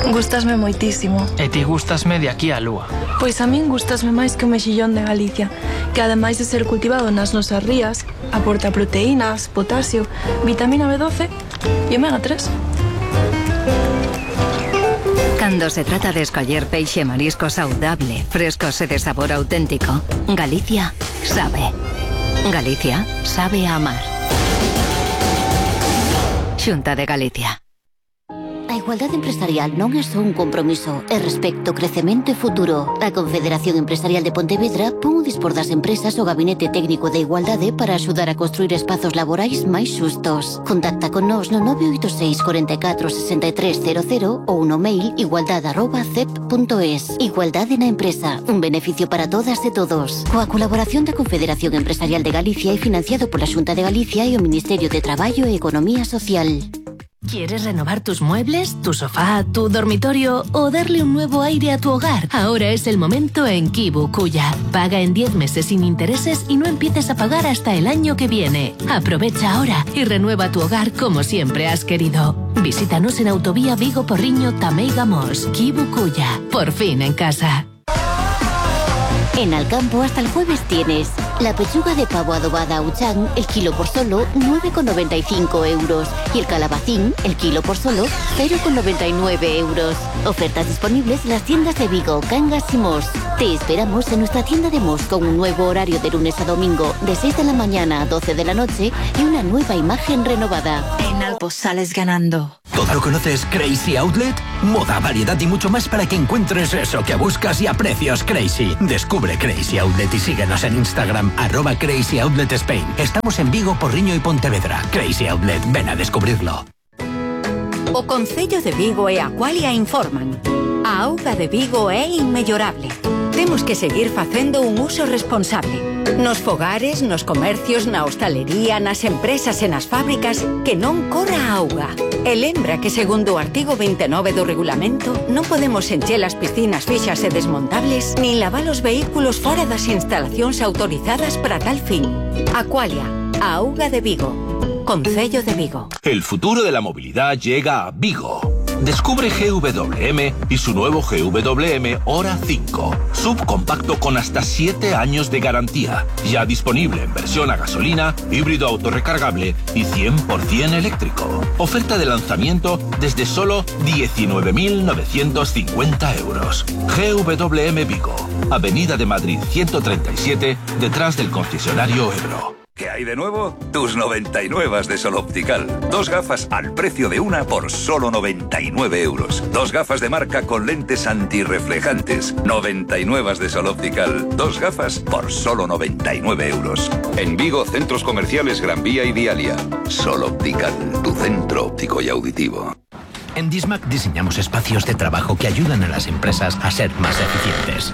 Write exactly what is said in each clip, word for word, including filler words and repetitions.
Gústasme moitísimo. E ti gústasme de aquí á lúa. Pois a min gústasme máis que o mexillón de Galicia, que ademais de ser cultivado nas nosas rías, aporta proteínas, potasio, vitamina B doce e omega tres. Cando se trata de escoller peixe e marisco saudable, frescos e de sabor auténtico, Galicia sabe. Galicia sabe a amar. Xunta de Galicia. A igualdade empresarial non é só un compromiso, é respecto, crecemento e futuro. A Confederación Empresarial de Pontevedra pon o dispor das empresas o Gabinete Técnico de Igualdade para axudar a construir espazos laborais máis xustos. Contacta con nós no nove oito seis, catro catro, seis tres cero cero ou no mail igualdade arroba cep punto es. Igualdade na empresa, un beneficio para todas e todos. Coa colaboración da Confederación Empresarial de Galicia e financiado pola Xunta de Galicia e o Ministerio de Traballo e Economía Social. ¿Quieres renovar tus muebles, tu sofá, tu dormitorio o darle un nuevo aire a tu hogar? Ahora es el momento en Kibu Kuya. Paga en diez meses sin intereses y no empieces a pagar hasta el año que viene. Aprovecha ahora y renueva tu hogar como siempre has querido. Visítanos en Autovía Vigo Porriño Tamei Gamos. Kibu Kuya. Por fin en casa. En Alcampo hasta el jueves tienes la pechuga de pavo adobada Auchan, el kilo por solo nueve con noventa y cinco euros y el calabacín, el kilo por solo cero con noventa y nueve euros. Ofertas disponibles en las tiendas de Vigo, Cangas y Mos. Te esperamos en nuestra tienda de Mos con un nuevo horario de lunes a domingo de seis de la mañana a doce de la noche y una nueva imagen renovada. En Alpos sales ganando. ¿Todo lo conoces Crazy Outlet? Moda, variedad y mucho más para que encuentres eso que buscas y a precios crazy. Descubre Crazy Outlet y síguenos en Instagram, arroba Crazy Outlet Spain. Estamos en Vigo, Porriño y Pontevedra. Crazy Outlet, ven a descubrirlo. O Concello de Vigo e Aqualia informan. A auga de Vigo é inmellorable. Temos que seguir facendo un uso responsable. Nos fogares, nos comercios, na hostalería, nas empresas e nas fábricas, que non corra a auga. E lembra que, segundo o artigo veintinueve do regulamento, non podemos encher as piscinas fixas e desmontables nin lavar os vehículos fora das instalacións autorizadas para tal fin. Aqualia, a auga de Vigo. Concello de Vigo. El futuro de la movilidad llega a Vigo. Descubre G W M y su nuevo G W M Hora cinco. Subcompacto con hasta siete años de garantía. Ya disponible en versión a gasolina, híbrido autorrecargable y cien por ciento eléctrico. Oferta de lanzamiento desde solo diecinueve mil novecientos cincuenta euros. G W M Vigo. Avenida de Madrid ciento treinta y siete, detrás del concesionario Ebro. ¿Qué hay de nuevo? Tus noventa y nueve de Sol Optical. Dos gafas al precio de una por solo noventa y nueve euros. Dos gafas de marca con lentes antirreflejantes. noventa y nueve de Sol Optical. Dos gafas por solo noventa y nueve euros. En Vigo, centros comerciales Gran Vía y Dialia. Sol Optical, tu centro óptico y auditivo. En Dismac diseñamos espacios de trabajo que ayudan a las empresas a ser más eficientes.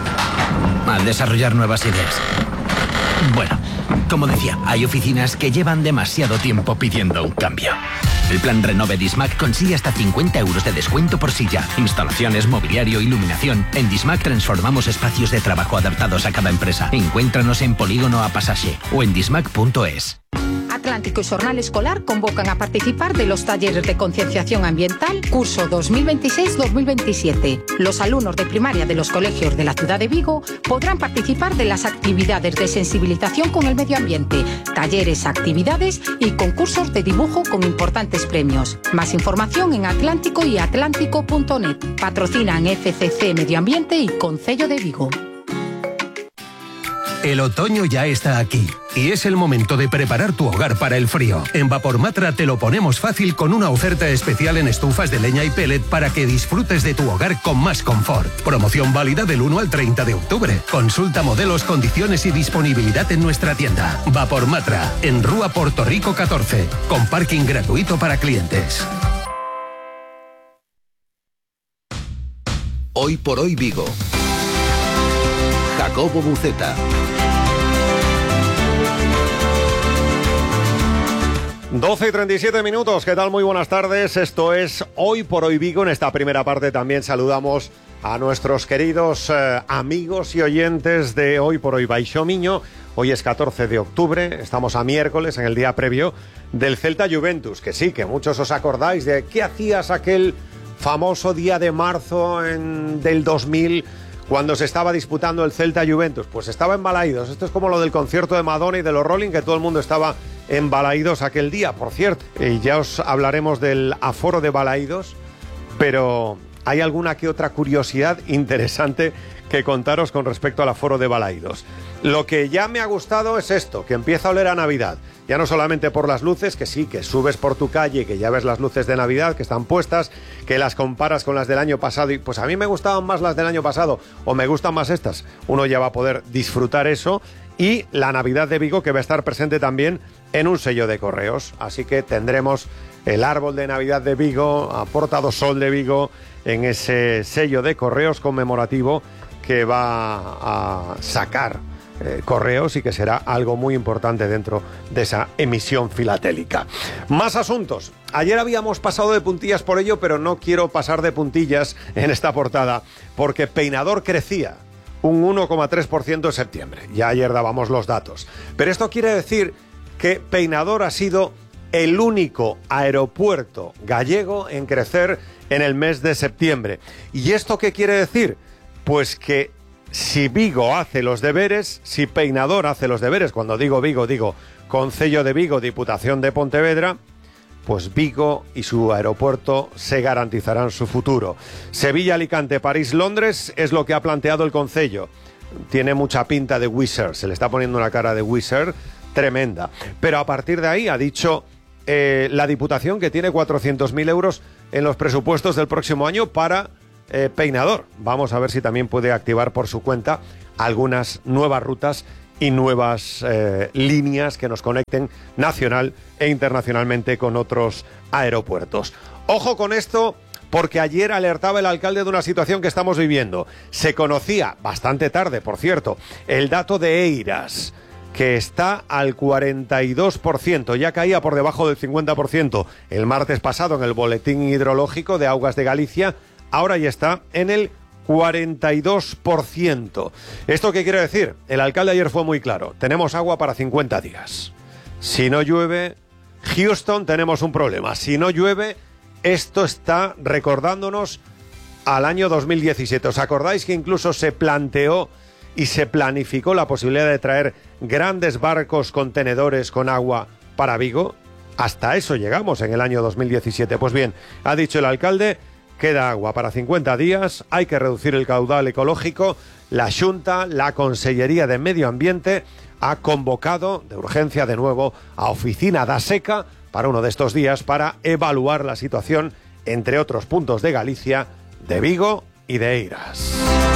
Al desarrollar nuevas ideas. Bueno, como decía, hay oficinas que llevan demasiado tiempo pidiendo un cambio. El plan Renove Dismac consigue hasta cincuenta euros de descuento por silla. Instalaciones, mobiliario, iluminación. En Dismac transformamos espacios de trabajo adaptados a cada empresa. Encuéntranos en Polígono a Pasaje o en dismac punto es. Atlántico y Xornal Escolar convocan a participar de los talleres de concienciación ambiental curso dos mil veintiséis dos mil veintisiete. Los alumnos de primaria de los colegios de la ciudad de Vigo podrán participar de las actividades de sensibilización con el medio ambiente, talleres, actividades y concursos de dibujo con importantes premios. Más información en Atlántico y atlántico punto net. Patrocinan F C C Medio Ambiente y Concello de Vigo. El otoño ya está aquí y es el momento de preparar tu hogar para el frío. En Vapormatra te lo ponemos fácil con una oferta especial en estufas de leña y pellet para que disfrutes de tu hogar con más confort. Promoción válida del uno al treinta de octubre. Consulta modelos, condiciones y disponibilidad en nuestra tienda. Vapormatra, en Rúa Puerto Rico catorce, con parking gratuito para clientes. Hoy por hoy Vigo. Jacobo Buceta. doce y treinta y siete minutos, ¿qué tal? Muy buenas tardes, esto es Hoy por Hoy Vigo. En esta primera parte también saludamos a nuestros queridos eh, amigos y oyentes de Hoy por Hoy Baixo Miño. Hoy es catorce de octubre, estamos a miércoles, en el día previo del Celta Juventus, que sí, que muchos os acordáis de qué hacías aquel famoso día de marzo en, del dos mil, cuando se estaba disputando el Celta-Juventus? Pues estaba en Balaídos. Esto es como lo del concierto de Madonna y de los Rolling, que todo el mundo estaba en Balaídos aquel día, por cierto. Y ya os hablaremos del aforo de Balaídos, pero hay alguna que otra curiosidad interesante que contaros con respecto al aforo de Balaídos. Lo que ya me ha gustado es esto, que empieza a oler a Navidad. Ya no solamente por las luces, que sí, que subes por tu calle y que ya ves las luces de Navidad que están puestas, que las comparas con las del año pasado y pues a mí me gustaban más las del año pasado o me gustan más estas. Uno ya va a poder disfrutar eso, y la Navidad de Vigo, que va a estar presente también en un sello de correos. Así que tendremos el árbol de Navidad de Vigo, a Portado Sol de Vigo, en ese sello de correos conmemorativo que va a sacar Eh, correos y que será algo muy importante dentro de esa emisión filatélica. Más asuntos. Ayer habíamos pasado de puntillas por ello, pero no quiero pasar de puntillas en esta portada, porque Peinador crecía un uno coma tres por ciento en septiembre. Ya ayer dábamos los datos. Pero esto quiere decir que Peinador ha sido el único aeropuerto gallego en crecer en el mes de septiembre. ¿Y esto qué quiere decir? Pues que si Vigo hace los deberes, si Peinador hace los deberes, cuando digo Vigo, digo Concello de Vigo, Diputación de Pontevedra, pues Vigo y su aeropuerto se garantizarán su futuro. Sevilla, Alicante, París, Londres es lo que ha planteado el Concello. Tiene mucha pinta de Wizz Air, se le está poniendo una cara de Wizz Air tremenda. Pero a partir de ahí ha dicho eh, la Diputación que tiene cuatrocientos mil euros en los presupuestos del próximo año para Eh, Peinador. Vamos a ver si también puede activar por su cuenta algunas nuevas rutas y nuevas eh, líneas que nos conecten nacional e internacionalmente con otros aeropuertos. Ojo con esto, porque ayer alertaba el alcalde de una situación que estamos viviendo. Se conocía, bastante tarde por cierto, el dato de Eiras, que está al cuarenta y dos por ciento, ya caía por debajo del cincuenta por ciento el martes pasado en el boletín hidrológico de Aguas de Galicia. Ahora ya está en el cuarenta y dos por ciento. ¿Esto qué quiere decir? El alcalde ayer fue muy claro. Tenemos agua para cincuenta días. Si no llueve, Houston, tenemos un problema. Si no llueve, esto está recordándonos al año dos mil diecisiete. ¿Os acordáis que incluso se planteó y se planificó la posibilidad de traer grandes barcos contenedores con agua para Vigo? Hasta eso llegamos en el año dos mil diecisiete. Pues bien, ha dicho el alcalde, queda agua para cincuenta días, hay que reducir el caudal ecológico. La Xunta, la Consellería de Medio Ambiente, ha convocado de urgencia de nuevo a Oficina da Seca para uno de estos días para evaluar la situación entre otros puntos de Galicia, de Vigo y de Eiras.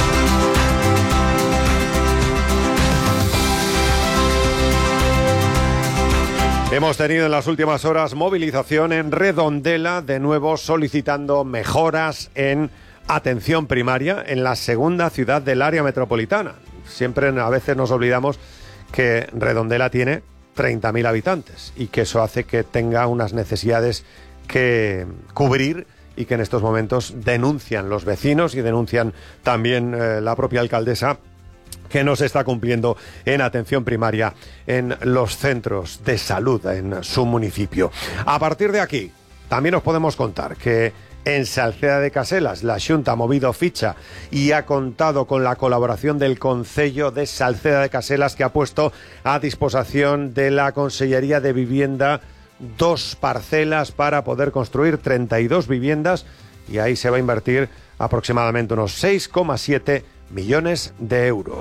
Hemos tenido en las últimas horas movilización en Redondela, de nuevo solicitando mejoras en atención primaria en la segunda ciudad del área metropolitana. Siempre a veces nos olvidamos que Redondela tiene treinta mil habitantes y que eso hace que tenga unas necesidades que cubrir y que en estos momentos denuncian los vecinos y denuncian también eh, la propia alcaldesa, que no se está cumpliendo en atención primaria en los centros de salud en su municipio. A partir de aquí, también os podemos contar que en Salceda de Caselas la Xunta ha movido ficha y ha contado con la colaboración del Concello de Salceda de Caselas, que ha puesto a disposición de la Consellería de Vivienda dos parcelas para poder construir treinta y dos viviendas, y ahí se va a invertir aproximadamente unos seis coma siete millones de euros.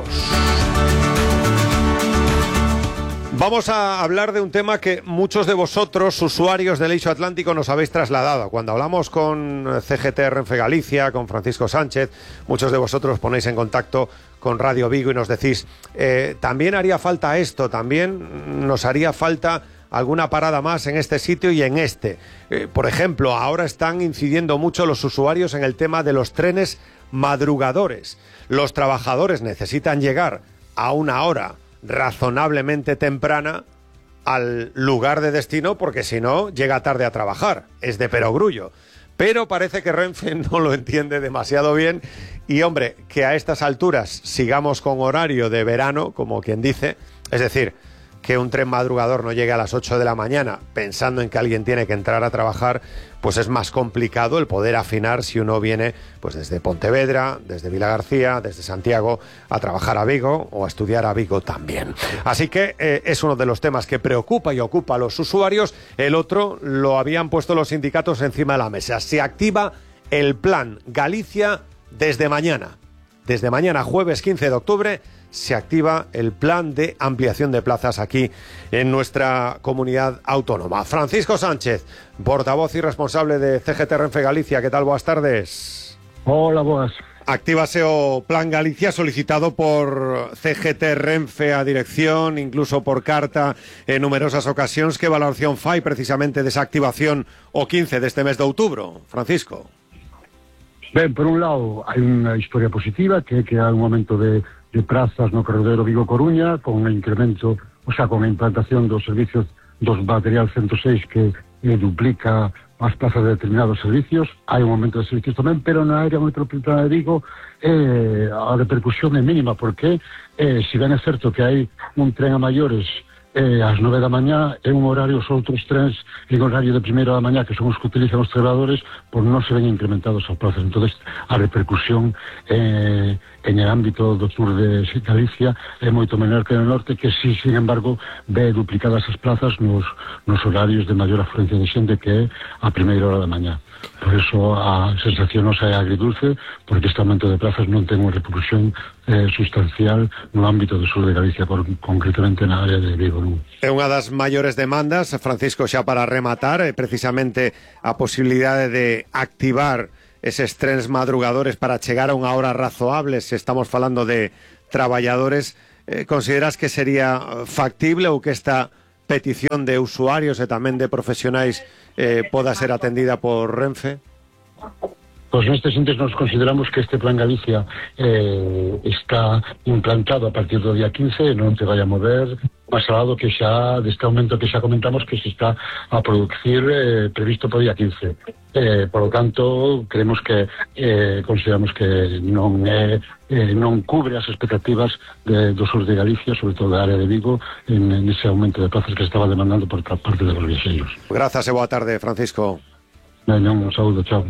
Vamos a hablar de un tema que muchos de vosotros, usuarios del Eixo Atlántico, nos habéis trasladado. Cuando hablamos con C G T Renfe Galicia, con Francisco Sánchez, muchos de vosotros ponéis en contacto con Radio Vigo y nos decís, eh, también haría falta esto, también nos haría falta alguna parada más en este sitio y en este. Eh, por ejemplo, ahora están incidiendo mucho los usuarios en el tema de los trenes madrugadores. Los trabajadores necesitan llegar a una hora razonablemente temprana al lugar de destino, porque si no, llega tarde a trabajar. Es de perogrullo. Pero parece que Renfe no lo entiende demasiado bien y, hombre, que a estas alturas sigamos con horario de verano, como quien dice, es decir, que un tren madrugador no llegue a las ocho de la mañana pensando en que alguien tiene que entrar a trabajar, pues es más complicado el poder afinar si uno viene pues desde Pontevedra, desde Vilagarcía, desde Santiago a trabajar a Vigo o a estudiar a Vigo también. Así que eh, es uno de los temas que preocupa y ocupa a los usuarios. El otro lo habían puesto los sindicatos encima de la mesa. Se activa el plan Galicia desde mañana. Desde mañana, jueves quince de octubre, se activa el plan de ampliación de plazas aquí en nuestra comunidad autónoma. Francisco Sánchez, portavoz y responsable de C G T Renfe Galicia. ¿Qué tal? Buenas tardes. Hola, buenas. Actívase o Plan Galicia solicitado por C G T Renfe a dirección, incluso por carta en numerosas ocasiones. ¿Qué valoración fai precisamente desa activación o quince deste mes de outubro, Francisco? Ben, por un lado, hai unha historia positiva, que é que hai un aumento de, de prazas no corredor Vigo-Coruña, con un incremento, o sea, con a implantación dos servicios dos material ciento seis que eh, duplica as plazas de determinados servicios. Hai un aumento de servicios tamén, pero na área metropolitana de Vigo eh, a repercusión é mínima, porque eh, si ben é certo que hai un tren a maiores eh, ás nove da mañá, é un horario, os outros trens en horario de primeira da mañá, que son os que utilizan os traballadores, por non se ven incrementados as plazas. Entón, a repercusión eh, en el ámbito do sur de Galicia é moito menor que no norte, que si, sin embargo, ve duplicadas as plazas nos, nos horarios de maior afluencia de xente, que é a primeira hora da mañá. Por eso a sensación nos é agridulce, porque este aumento de plazas non ten unha repercusión eh, sustancial no ámbito do sur de Galicia, por, concretamente na área de Vigo. Non? É unha das maiores demandas, Francisco, xa para rematar, eh, precisamente a posibilidade de activar eses trens madrugadores para chegar a unha hora razoable, se estamos falando de traballadores. Eh, consideras que sería factible ou que esta petición de usuarios e tamén de profesionais eh, poda ser atendida por Renfe? Pois nestes entes nos consideramos que este Plan Galicia eh, está implantado a partir do día quince, non te vai a mover, máis alado que xa, deste aumento que xa comentamos, que se está a producir eh, previsto para o día quince. Eh, por lo tanto, creemos que eh, consideramos que non é eh, non cubre as expectativas de, do sur de Galicia, sobre todo da área de Vigo, en, en ese aumento de plazas que estaba demandando por parte de los viaxeiros. Grazas e boa tarde, Francisco. Ben, un saúdo, chao.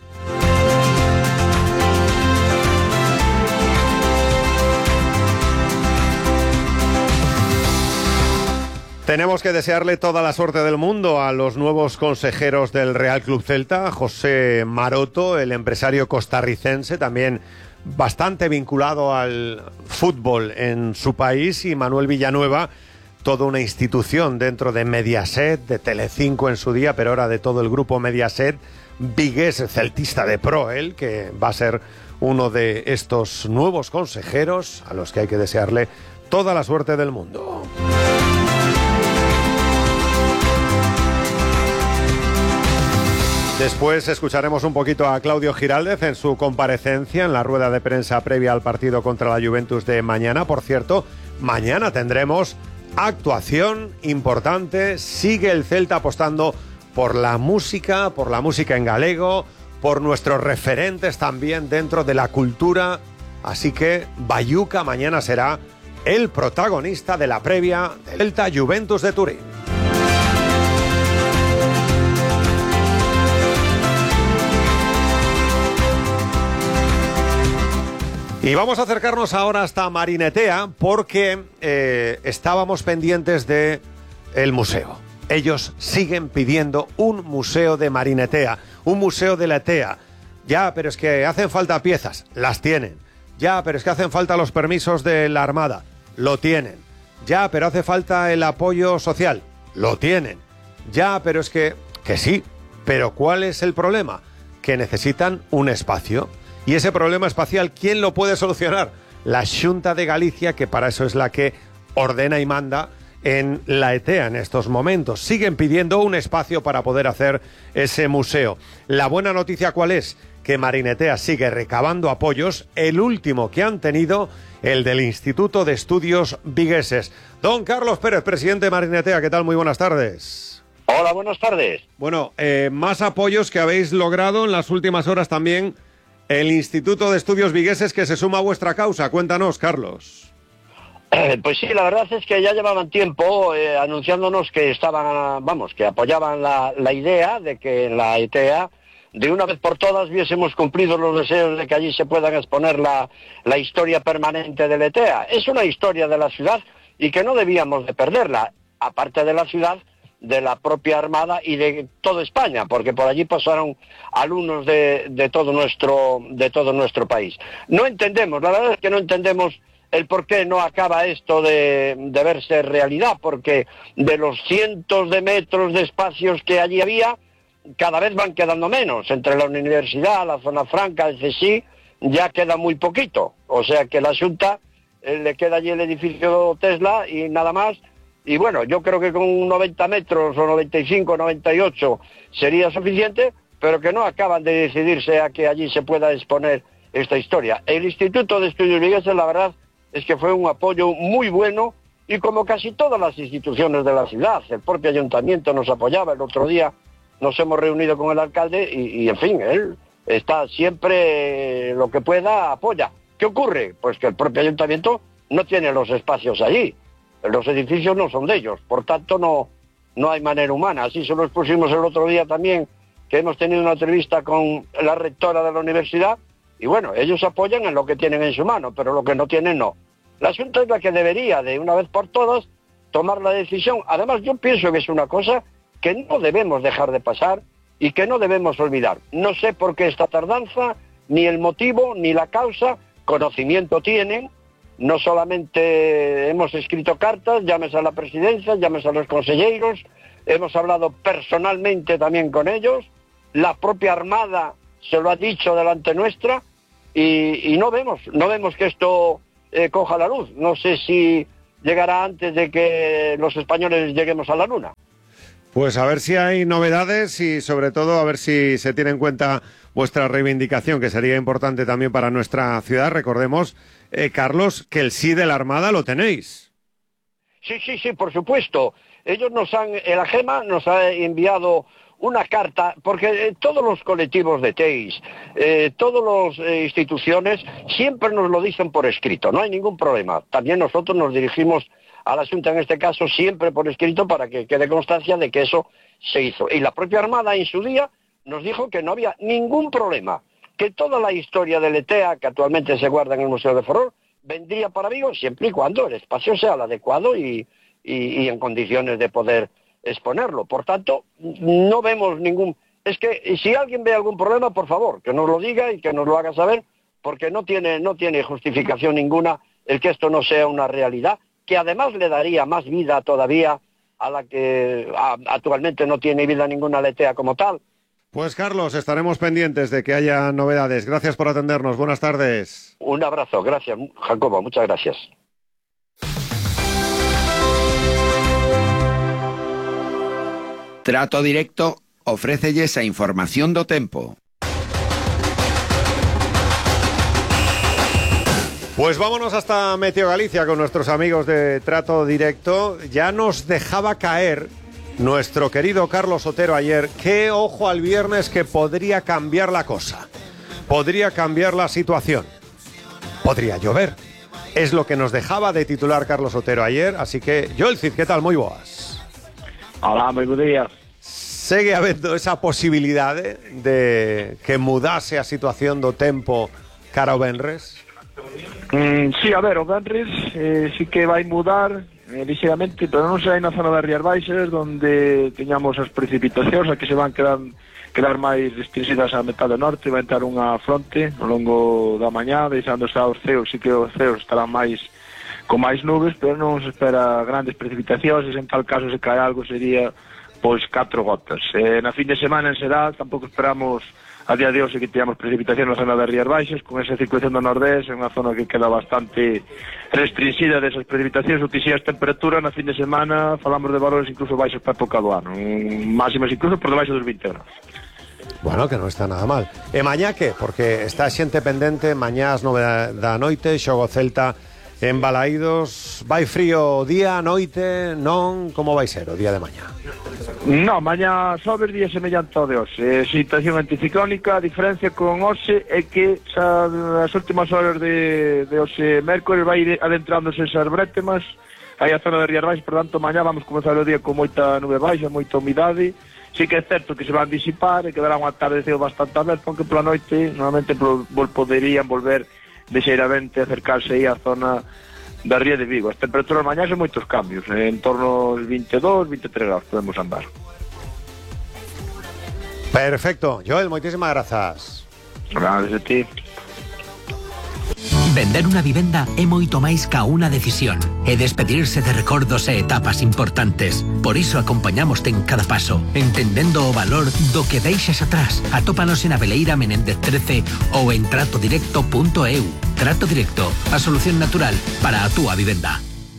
Tenemos que desearle toda la suerte del mundo a los nuevos consejeros del Real Club Celta, José Maroto, el empresario costarricense, también bastante vinculado al fútbol en su país, y Manuel Villanueva, toda una institución dentro de Mediaset, de Telecinco en su día, pero ahora de todo el grupo Mediaset, vigués celtista de pro, él, que va a ser uno de estos nuevos consejeros a los que hay que desearle toda la suerte del mundo. Después escucharemos un poquito a Claudio Giraldez en su comparecencia en la rueda de prensa previa al partido contra la Juventus de mañana. Por cierto, mañana tendremos actuación importante. Sigue el Celta apostando por la música, por la música en galego, por nuestros referentes también dentro de la cultura. Así que Bayuca mañana será el protagonista de la previa del Celta Juventus de Turín. Y vamos a acercarnos ahora hasta Marinetea, porque eh, estábamos pendientes de el museo. Ellos siguen pidiendo un museo de Marinetea, un museo de la E T E A. Ya, pero es que hacen falta piezas, las tienen. Ya, pero es que hacen falta los permisos de la Armada, lo tienen. Ya, pero hace falta el apoyo social, lo tienen. Ya, pero es que, que sí, pero ¿cuál es el problema? Que necesitan un espacio. Y ese problema espacial, ¿quién lo puede solucionar? La Xunta de Galicia, que para eso es la que ordena y manda en la E T E A en estos momentos. Siguen pidiendo un espacio para poder hacer ese museo. La buena noticia, ¿cuál es? Que Marinetea sigue recabando apoyos. El último que han tenido, el del Instituto de Estudios Vigueses. Don Carlos Pérez, presidente de Marinetea, ¿qué tal? Muy buenas tardes. Hola, buenas tardes. Bueno, eh, más apoyos que habéis logrado en las últimas horas también. El Instituto de Estudios Vigueses, que se suma a vuestra causa. Cuéntanos, Carlos. Eh, pues sí, la verdad es que ya llevaban tiempo eh, anunciándonos que estaban, vamos, que apoyaban la, la idea de que en la E T A, de una vez por todas, hubiésemos cumplido los deseos de que allí se puedan exponer la, la historia permanente de la E T A. Es una historia de la ciudad y que no debíamos de perderla, aparte de la ciudad, de la propia Armada y de toda España, porque por allí pasaron alumnos de, de todo nuestro, de todo nuestro país. No entendemos, la verdad es que no entendemos el por qué no acaba esto de, de verse realidad, porque de los cientos de metros de espacios que allí había, cada vez van quedando menos. Entre la universidad, la zona franca, el C S I, ya queda muy poquito. O sea que la Xunta eh, le queda allí el edificio Tesla y nada más. Y bueno, yo creo que con noventa metros o noventa y cinco, noventa y ocho sería suficiente, pero que no acaban de decidirse a que allí se pueda exponer esta historia. El Instituto de Estudios Vigueses, la verdad, es que fue un apoyo muy bueno, y como casi todas las instituciones de la ciudad, el propio ayuntamiento nos apoyaba. El otro día nos hemos reunido con el alcalde y, y en fin, él está siempre, lo que pueda, apoya. ¿Qué ocurre? Pues que el propio ayuntamiento no tiene los espacios allí, los edificios no son de ellos, por tanto no, no hay manera humana. Así se lo expusimos el otro día también, que hemos tenido una entrevista con la rectora de la universidad. Y bueno, ellos apoyan en lo que tienen en su mano, pero lo que no tienen no. La Xunta es la que debería, de una vez por todas, tomar la decisión. Además, yo pienso que es una cosa que no debemos dejar de pasar y que no debemos olvidar. No sé por qué esta tardanza, ni el motivo, ni la causa. Conocimiento tienen. No solamente hemos escrito cartas, llámese a la presidencia, llámese a los consejeros, hemos hablado personalmente también con ellos. La propia Armada se lo ha dicho delante nuestra. Y, y no vemos, no vemos que esto eh, coja la luz. No sé si llegará antes de que los españoles lleguemos a la luna. Pues a ver si hay novedades y sobre todo a ver si se tiene en cuenta vuestra reivindicación, que sería importante también para nuestra ciudad. Recordemos, eh, Carlos, que el sí de la Armada lo tenéis. Sí, sí, sí, por supuesto. Ellos nos han, el AGEMA nos ha enviado una carta, porque eh, todos los colectivos de T E I S, eh, todas las eh, instituciones siempre nos lo dicen por escrito, no hay ningún problema. También nosotros nos dirigimos a la Xunta, en este caso, siempre por escrito, para que quede constancia de que eso se hizo. Y la propia Armada en su día nos dijo que no había ningún problema, que toda la historia del E T A, que actualmente se guarda en el Museo de Ferrol, vendría para Vigo siempre y cuando el espacio sea el adecuado y, y, y en condiciones de poder exponerlo. Por tanto, no vemos ningún... Es que si alguien ve algún problema, por favor, que nos lo diga y que nos lo haga saber, porque no tiene, no tiene justificación ninguna el que esto no sea una realidad, que además le daría más vida todavía a la que a, actualmente no tiene vida ninguna la E T A como tal. Pues Carlos, estaremos pendientes de que haya novedades. Gracias por atendernos. Buenas tardes. Un abrazo. Gracias, Jacobo. Muchas gracias. Trato Directo ofrécelles a información do tempo. Pues vámonos hasta Meteo Galicia con nuestros amigos de Trato Directo. Ya nos dejaba caer nuestro querido Carlos Otero ayer. Qué ojo al viernes, que podría cambiar la cosa. Podría cambiar la situación. Podría llover. Es lo que nos dejaba de titular Carlos Otero ayer. Así que, Joel Cid, ¿qué tal? Moi boas. Hola, moi bo día. Segue habendo esa posibilidade de que mudase a situación do tempo cara ao venres? Mm, sí, a ver, o venres eh, sí que vai mudar eh, ligeramente, pero non sei na zona das Rías Baixas, donde teñamos as precipitacións, a que se van quedar, quedar máis restringidas a metade norte. Vai entrar unha fronte ao longo da mañá, deixándose aos ceos, sí que os ceos estarán máis con máis nubes, pero non se espera grandes precipitacións, e en tal caso se cae algo sería pois catro gotas. Eh, na fin de semana en Sedal tampouco esperamos a día de hoxe que teñamos precipitación na zona das Rías Baixas, con esa circulación do nordés, en unha zona que queda bastante restringida desas precipitacións. O que si as temperaturas na fin de semana falamos de valores incluso baixos para a época do ano, máximas incluso por debaixo dos vinte graus. Bueno, que non está nada mal. E mañá que? Porque está xente pendente, mañá ás nove da noite, xogo Celta en Balaídos. Vai frío día, noite, non? Como vai ser o día de mañá? No, mañá sobre día semellante ao de hoxe. Eh, situación anticiclónica, a diferencia con hoxe é que xa as últimas horas de, de hoxe mércores vai adentrándose esas brétemas, aí a zona de Rías Baixas, por tanto, mañá vamos comenzar o día con moita nube baixa, moita humidade. Sí que é certo que se van disipar e quedará un atardeceo bastante aberto, aunque pola noite normalmente poderían volver lixeiramente acercarse aí á zona da ría de Vigo. As temperaturas mañá son moitos cambios, en torno aos veintidós, veintitrés grados podemos andar. Perfecto. Joel, moitísimas grazas. Gracias a ti. Vender unha vivenda é moito máis ca unha decisión e despedirse de recordos e etapas importantes. Por iso acompañamoste en cada paso, entendendo o valor do que deixas atrás. Atópanos en Aveleira Menéndez trece ou en trato directo punto e u. Trato Directo, a solución natural para a túa vivenda.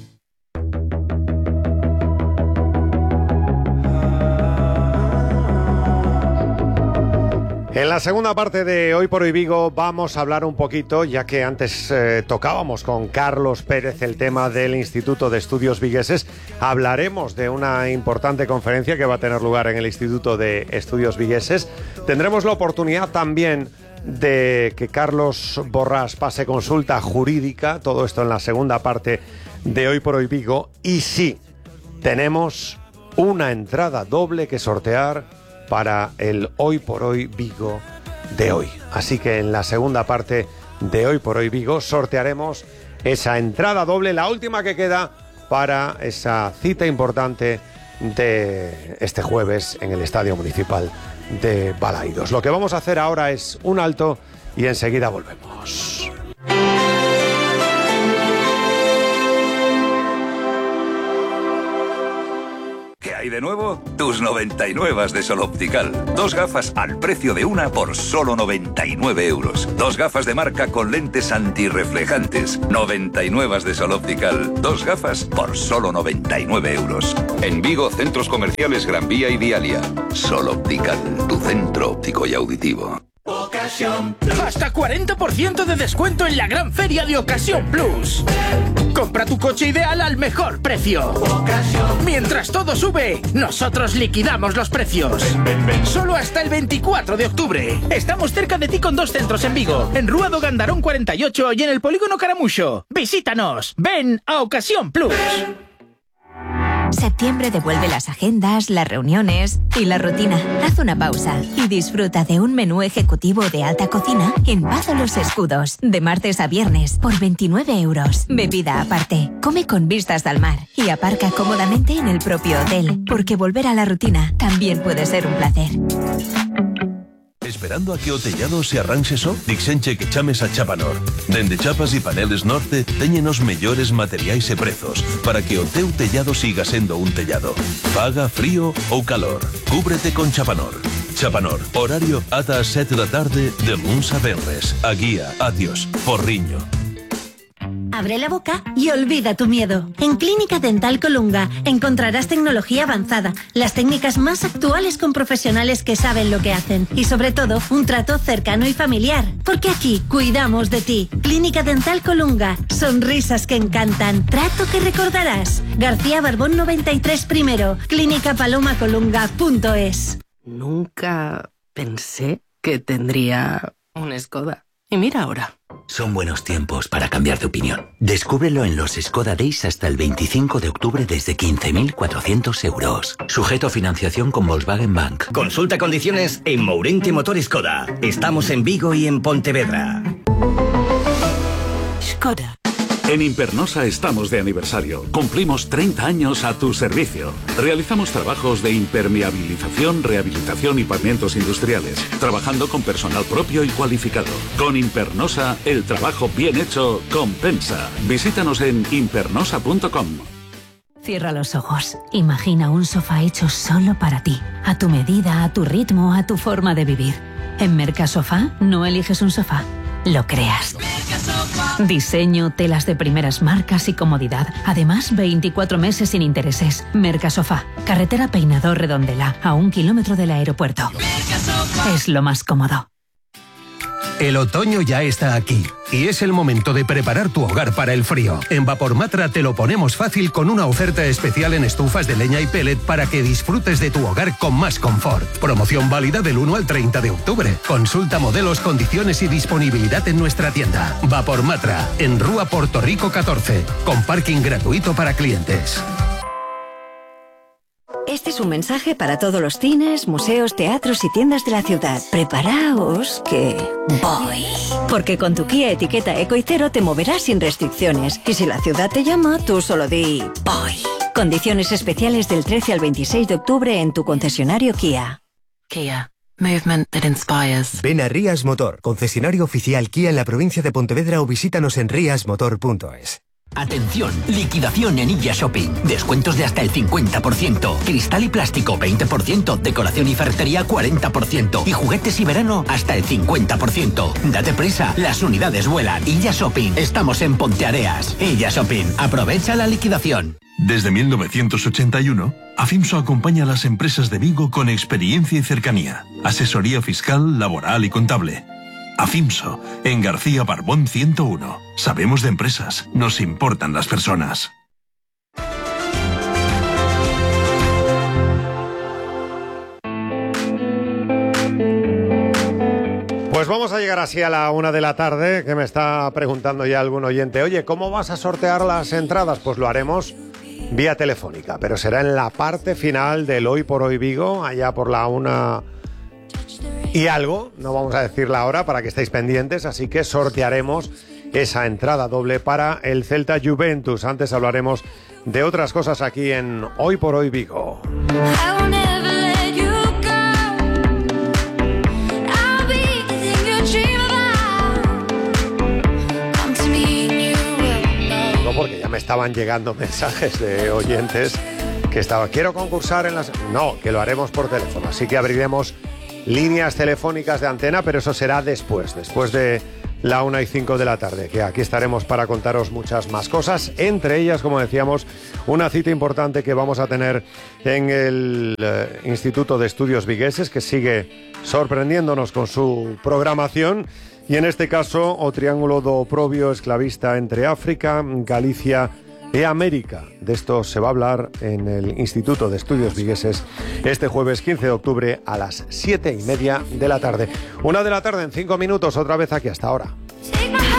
En la segunda parte de Hoy por Hoy Vigo vamos a hablar un poquito, ya que antes eh, tocábamos con Carlos Pérez el tema del Instituto de Estudios Vigueses, hablaremos de una importante conferencia que va a tener lugar en el Instituto de Estudios Vigueses. Tendremos la oportunidad también de que Carlos Borrás pase consulta jurídica, todo esto en la segunda parte de Hoy por Hoy Vigo. Y sí, tenemos una entrada doble que sortear para el Hoy por Hoy Vigo de hoy. Así que en la segunda parte de Hoy por Hoy Vigo sortearemos esa entrada doble, la última que queda para esa cita importante de este jueves en el Estadio Municipal de Balaídos. Lo que vamos a hacer ahora es un alto y enseguida volvemos. ¿Qué hay de nuevo? Tus noventa y nueve de Sol Optical. Dos gafas al precio de una por solo noventa y nueve euros. Dos gafas de marca con lentes antirreflejantes. noventa y nueve de Sol Optical. Dos gafas por solo noventa y nueve euros. En Vigo, centros comerciales Gran Vía y Dialia. Sol Optical, tu centro óptico y auditivo. Ocasión Plus. Hasta cuarenta por ciento de descuento en la gran feria de Ocasión Plus. Compra tu coche ideal al mejor precio. Ocasión. Mientras todo sube, nosotros liquidamos los precios. Ven, ven, ven. Solo hasta el veinticuatro de octubre. Estamos cerca de ti con dos centros en Vigo, en Rúa do Gandarón cuarenta y ocho y en el Polígono Caramuxo. Visítanos. Ven a Ocasión Plus. Septiembre devuelve las agendas, las reuniones y la rutina. Haz una pausa y disfruta de un menú ejecutivo de alta cocina en Pazo Los Escudos, de martes a viernes, por veintinueve euros. Bebida aparte. Come con vistas al mar y aparca cómodamente en el propio hotel, porque volver a la rutina también puede ser un placer. Esperando a que o tellado se arranxe só? Dixenche que chames a Chapanor. Dende Chapas e Paneles Norte teñen os mellores materiais e prezos para que o teu tellado siga sendo un tellado. Faga frío ou calor. Cúbrete con Chapanor. Chapanor, horario ata as sete da tarde de luns a venres. A guía, adiós, Porriño. Abre la boca y olvida tu miedo. En Clínica Dental Colunga encontrarás tecnología avanzada, las técnicas más actuales con profesionales que saben lo que hacen y sobre todo un trato cercano y familiar. Porque aquí cuidamos de ti. Clínica Dental Colunga, sonrisas que encantan, trato que recordarás. García Barbón noventa y tres primero, clínica paloma colunga punto es. Nunca pensé que tendría un Skoda. Y mira ahora. Son buenos tiempos para cambiar de opinión. Descúbrelo en los Skoda Days hasta el veinticinco de octubre desde quince mil cuatrocientos euros. Sujeto a financiación con Volkswagen Bank. Consulta condiciones en Mourente Motor Skoda. Estamos en Vigo y en Pontevedra. Skoda. En Impernosa estamos de aniversario. Cumplimos treinta años a tu servicio. Realizamos trabajos de impermeabilización, rehabilitación y pavimentos industriales, trabajando con personal propio y cualificado. Con Impernosa, el trabajo bien hecho compensa. Visítanos en impernosa punto com. Cierra los ojos. Imagina un sofá hecho solo para ti, a tu medida, a tu ritmo, a tu forma de vivir. En Mercasofá no eliges un sofá, lo creas. Diseño, telas de primeras marcas y comodidad. Además, veinticuatro meses sin intereses. Mercasofá, carretera Peinador Redondela, a un kilómetro del aeropuerto. Es lo más cómodo. El otoño ya está aquí y es el momento de preparar tu hogar para el frío. En Vapormatra te lo ponemos fácil con una oferta especial en estufas de leña y pellet para que disfrutes de tu hogar con más confort. Promoción válida del uno al treinta de octubre. Consulta modelos, condiciones y disponibilidad en nuestra tienda. Vapormatra, en Rúa Puerto Rico catorce, con parking gratuito para clientes. Este es un mensaje para todos los cines, museos, teatros y tiendas de la ciudad. Preparaos que voy. Porque con tu Kia etiqueta Eco y Cero te moverás sin restricciones. Y si la ciudad te llama, tú solo di voy. Condiciones especiales del trece al veintiséis de octubre en tu concesionario Kia. Kia. Movement that inspires. Ven a Rías Motor, concesionario oficial Kia en la provincia de Pontevedra, o visítanos en rias motor punto es. Atención, liquidación en Illa Shopping. Descuentos de hasta el cincuenta por ciento. Cristal y plástico veinte por ciento. Decoración y ferretería cuarenta por ciento. Y juguetes y verano hasta el cincuenta por ciento. Date prisa, las unidades vuelan. Illa Shopping. Estamos en Ponteareas. Illa Shopping. Aprovecha la liquidación. Desde mil novecientos ochenta y uno, Afimso acompaña a las empresas de Vigo con experiencia y cercanía. Asesoría fiscal, laboral y contable. Afimso, en García Barbón ciento uno. Sabemos de empresas, nos importan las personas. Pues vamos a llegar así a la una de la tarde, que me está preguntando ya algún oyente, oye, ¿cómo vas a sortear las entradas? Pues lo haremos vía telefónica, pero será en la parte final del Hoy por Hoy Vigo, allá por la una... y algo, no vamos a decir la hora para que estéis pendientes, así que sortearemos esa entrada doble para el Celta Juventus. Antes hablaremos de otras cosas aquí en Hoy por Hoy Vigo. No, porque ya me estaban llegando mensajes de oyentes que estaba, quiero concursar en las... No, que lo haremos por teléfono, así que abriremos líneas telefónicas de antena, pero eso será después, después de la una y cinco de la tarde, que aquí estaremos para contaros muchas más cosas, entre ellas, como decíamos, una cita importante que vamos a tener en el eh, Instituto de Estudios Vigueses, que sigue sorprendiéndonos con su programación, y en este caso, o Triángulo do Oprobio Esclavista entre África, Galicia e América. De esto se va a hablar en el Instituto de Estudios Vigueses este jueves quince de octubre a las siete y media de la tarde. Una de la tarde en cinco minutos, otra vez aquí hasta ahora.